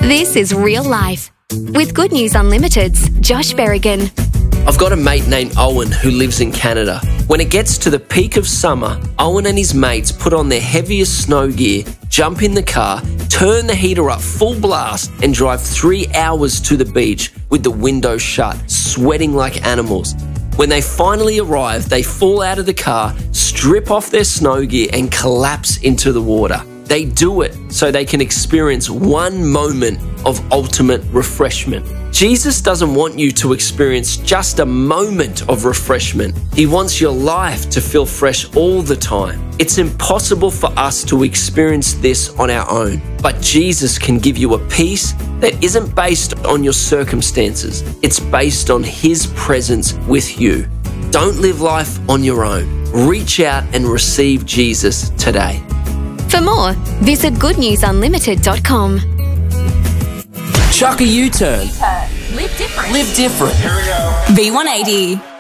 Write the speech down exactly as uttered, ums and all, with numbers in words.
This is real life. With Good News Unlimited's Josh Berrigan. I've got a mate named Owen who lives in Canada. When it gets to the peak of summer, Owen and his mates put on their heaviest snow gear, jump in the car, turn the heater up full blast and drive three hours to the beach with the window shut, sweating like animals. When they finally arrive, they fall out of the car, strip off their snow gear and collapse into the water. They do it so they can experience one moment of ultimate refreshment. Jesus doesn't want you to experience just a moment of refreshment. He wants your life to feel fresh all the time. It's impossible for us to experience this on our own, but Jesus can give you a peace that isn't based on your circumstances. It's based on His presence with you. Don't live life on your own. Reach out and receive Jesus today. For more, visit good news unlimited dot com. Chuck a U-turn. Live different. Live different. Here we go. V one eighty.